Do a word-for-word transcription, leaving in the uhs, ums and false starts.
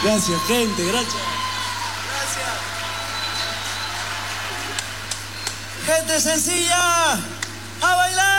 Gracias, gente, gracias. Gracias. Gente sencilla, a bailar.